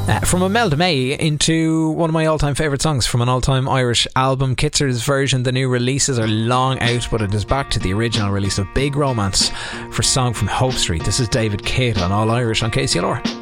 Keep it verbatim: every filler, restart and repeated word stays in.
Uh, from Imelda May into one of my all-time favourite songs from an all-time Irish album. Kitzer's version. The new releases are long out, but it is back to the original release of Big Romance for Song from Hope Street. This is David Kidd on All Irish on K C L R.